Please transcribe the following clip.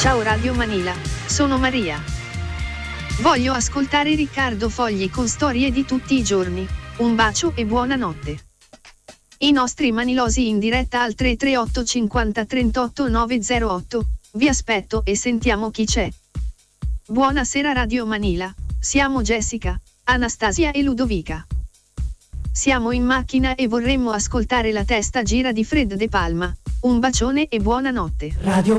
Ciao Radio Manila, sono Maria. Voglio ascoltare Riccardo Fogli con storie di tutti i giorni. Un bacio e buonanotte. I nostri manilosi in diretta al 338 50 38 908. Vi aspetto e sentiamo chi c'è. Buonasera Radio Manila, siamo Jessica, Anastasia e Ludovica. Siamo in macchina e vorremmo ascoltare La testa gira di Fred De Palma. Un bacione e buonanotte. Radio